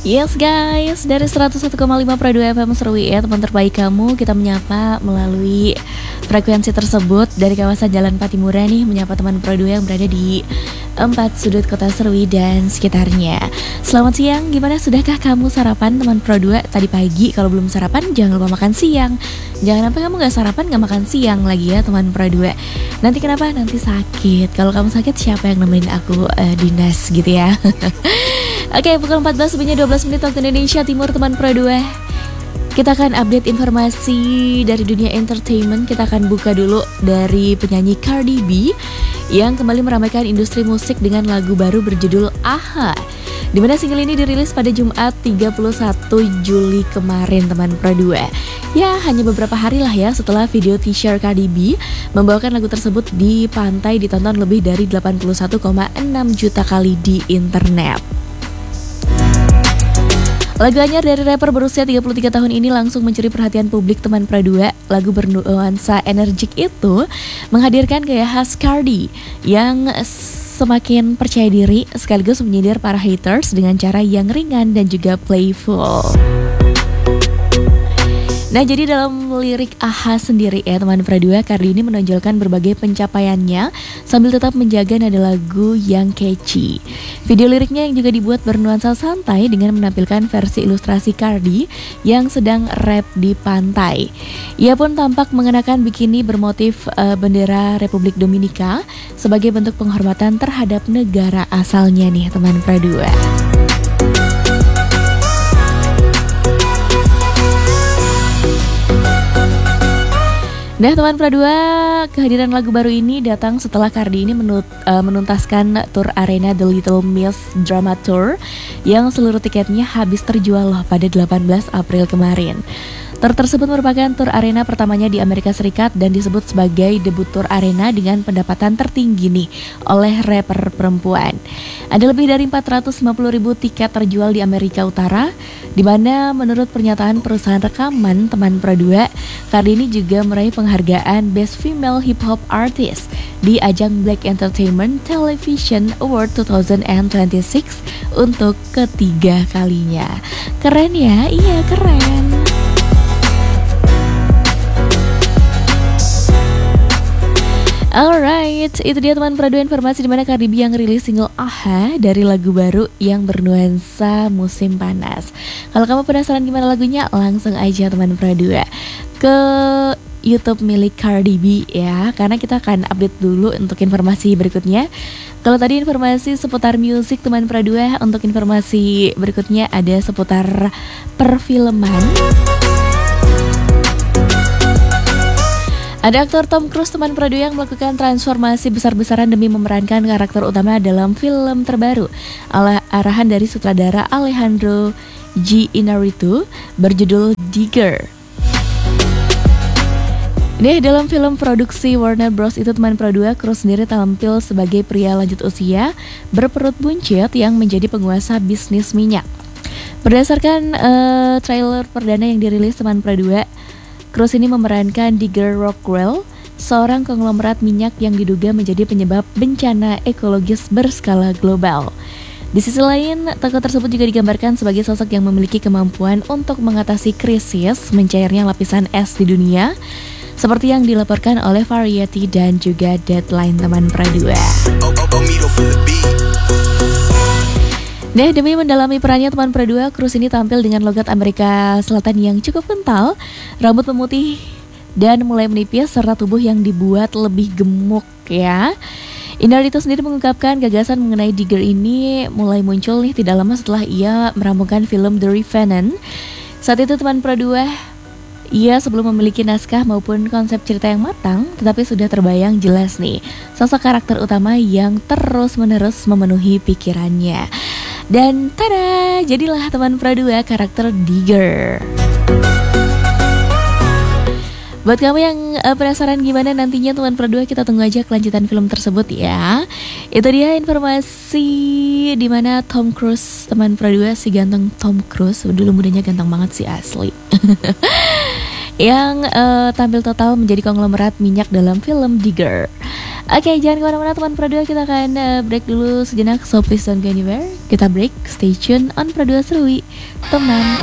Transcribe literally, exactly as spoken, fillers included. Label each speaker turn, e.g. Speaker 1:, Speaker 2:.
Speaker 1: Yes guys, dari seratus satu koma lima Pro dua F M Serwi ya, teman terbaik kamu. Kita menyapa melalui frekuensi tersebut dari kawasan Jalan Patimura nih, menyapa teman Pro dua yang berada di empat sudut kota Serwi dan sekitarnya. Selamat siang, gimana, sudahkah kamu sarapan teman Pro dua tadi pagi? Kalau belum sarapan jangan lupa makan siang. Jangan sampai kamu gak sarapan gak makan siang lagi ya teman Pro dua. Nanti kenapa? Nanti sakit. Kalau kamu sakit siapa yang nemenin aku uh, dinas gitu ya. Oke, pukul empat belas lebihnya dua belas menit waktu Indonesia Timur teman Pro dua. Kita akan update informasi dari dunia entertainment. Kita akan buka dulu dari penyanyi Cardi B yang kembali meramaikan industri musik dengan lagu baru berjudul Aha, di mana single ini dirilis pada Jumat tiga puluh satu Juli kemarin teman Pro dua. Ya, hanya beberapa hari lah ya setelah video teaser Cardi B membawakan lagu tersebut di pantai ditonton lebih dari delapan puluh satu koma enam juta kali di internet. Lagu anyar dari rapper berusia tiga puluh tiga tahun ini langsung mencuri perhatian publik teman Pro dua. Lagu bernuansa energik itu menghadirkan gaya khas Cardi yang semakin percaya diri sekaligus menyindir para haters dengan cara yang ringan dan juga playful. Nah, jadi dalam lirik Aha sendiri ya teman Pro dua, Cardi ini menonjolkan berbagai pencapaiannya sambil tetap menjaga nada lagu yang catchy. Video liriknya yang juga dibuat bernuansa santai dengan menampilkan versi ilustrasi Cardi yang sedang rap di pantai. Ia pun tampak mengenakan bikini bermotif uh, bendera Republik Dominika sebagai bentuk penghormatan terhadap negara asalnya nih teman Pro dua. Nah teman Pro dua, kehadiran lagu baru ini datang setelah Cardi ini menut, uh, menuntaskan tur arena The Little Miss Drama Tour yang seluruh tiketnya habis terjual loh pada delapan belas April kemarin. Tur tersebut merupakan tur arena pertamanya di Amerika Serikat dan disebut sebagai debut tur arena dengan pendapatan tertinggi nih oleh rapper perempuan. Ada lebih dari empat ratus lima puluh ribu tiket terjual di Amerika Utara, di mana menurut pernyataan perusahaan rekaman teman Pro dua, Cardi ini juga meraih penghargaan Best Female Hip Hop Artist di ajang Black Entertainment Television Award dua ribu dua puluh enam untuk ketiga kalinya. Keren ya? Iya, keren. Alright, itu dia teman Pro dua informasi di mana Cardi B yang rilis single Aha dari lagu baru yang bernuansa musim panas. Kalau kamu penasaran gimana lagunya, langsung aja teman Pro dua ke YouTube milik Cardi B ya, karena kita akan update dulu untuk informasi berikutnya. Kalau tadi informasi seputar musik teman Pro dua, untuk informasi berikutnya ada seputar perfilman. Ada aktor Tom Cruise teman Pro dua yang melakukan transformasi besar-besaran demi memerankan karakter utama dalam film terbaru ala arahan dari sutradara Alejandro G. Iñárritu berjudul Digger. Nih, dalam film produksi Warner Bros itu teman Pro dua, Cruise sendiri tampil sebagai pria lanjut usia berperut buncit yang menjadi penguasa bisnis minyak. Berdasarkan uh, trailer perdana yang dirilis teman Pro dua, Cruise ini memerankan Digger Rockwell, seorang konglomerat minyak yang diduga menjadi penyebab bencana ekologis berskala global. Di sisi lain, tokoh tersebut juga digambarkan sebagai sosok yang memiliki kemampuan untuk mengatasi krisis mencairnya lapisan es di dunia, seperti yang dilaporkan oleh Variety dan juga Deadline teman Pro dua. Nah, demi mendalami perannya teman Pro dua, Cruise ini tampil dengan logat Amerika Selatan yang cukup kental, rambut memutih dan mulai menipis, serta tubuh yang dibuat lebih gemuk ya. Iñárritu sendiri mengungkapkan gagasan mengenai Digger ini mulai muncul nih tidak lama setelah ia merampungkan film The Revenant. Saat itu teman Pro dua, ia sebelum memiliki naskah maupun konsep cerita yang matang, tetapi sudah terbayang jelas nih sosok karakter utama yang terus-menerus memenuhi pikirannya. Dan tada, jadilah teman Pro dua karakter Digger. Buat kamu yang uh, penasaran gimana nantinya teman Pro dua, kita tunggu aja kelanjutan film tersebut ya. Itu dia informasi di mana Tom Cruise teman Pro dua, si ganteng Tom Cruise, dulu mudanya ganteng banget sih asli. yang uh, tampil total menjadi konglomerat minyak dalam film Digger. Oke, jangan kemana-mana teman Pro dua, kita akan uh, break dulu sejenak. So please don't go anywhere. Kita break, stay tune on Pro dua Serui, teman